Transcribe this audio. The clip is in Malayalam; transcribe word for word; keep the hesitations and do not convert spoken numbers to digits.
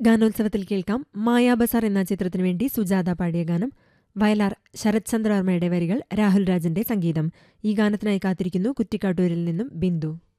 ഗാനോത്സവത്തിൽ കേൾക്കാം മായാബസാർ എന്ന ചിത്രത്തിനു വേണ്ടി സുജാത പാടിയ ഗാനം. വയലാർ ശരത് ചന്ദ്ര വർമ്മയുടെ വരികൾ, രാഹുൽ രാജിന്റെ സംഗീതം. ഈ ഗാനത്തിനായി കാത്തിരിക്കുന്നു കുറ്റിക്കാട്ടൂരിൽ നിന്നും ബിന്ദു.